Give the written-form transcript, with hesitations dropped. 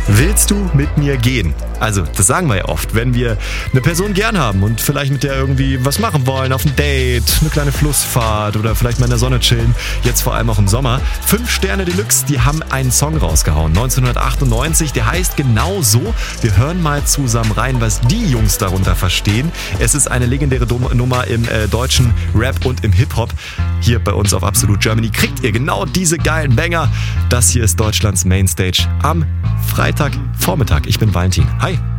Willst du mit mir gehen? Also, das sagen wir ja oft, wenn wir eine Person gern haben und vielleicht mit der irgendwie was machen wollen, auf ein Date, eine kleine Flussfahrt oder vielleicht mal in der Sonne chillen, jetzt vor allem auch im Sommer. 5 Sterne Deluxe, die haben einen Song rausgehauen, 1998, der heißt genau so. Wir hören mal zusammen rein, was die Jungs darunter verstehen. Es ist eine legendäre Nummer im deutschen Rap und im Hip-Hop. Hier bei uns auf Absolut Germany kriegt ihr genau diese geilen Banger. Das hier ist Deutschlands Mainstage am Freitagvormittag. Ich bin Valentin. Hi.